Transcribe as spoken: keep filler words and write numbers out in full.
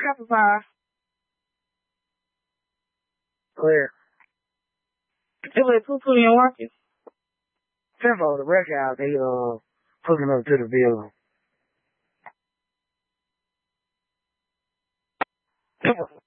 Apple pie. Where? It was poo poo in Watkins. Tempo, the wreck out, they uh hooking up to the building.